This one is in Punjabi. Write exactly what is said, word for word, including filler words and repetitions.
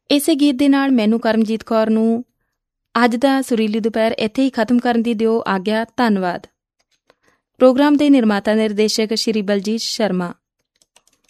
ਇਸੇ ਗੀਤ ਦੇ ਨਾਲ ਮੈਨੂੰ ਕਰਮਜੀਤ ਕੌਰ ਨੂੰ ਅੱਜ ਦਾ ਸੁਰੀਲੀ ਦੁਪਹਿਰ ਇੱਥੇ ਹੀ ਖ਼ਤਮ ਕਰਨ ਦੀ ਦਿਓ ਆਗਿਆ। ਧੰਨਵਾਦ। ਪ੍ਰੋਗਰਾਮ ਦੇ ਨਿਰਮਾਤਾ ਨਿਰਦੇਸ਼ਕ ਸ਼੍ਰੀ ਬਲਜੀਤ ਸ਼ਰਮਾ।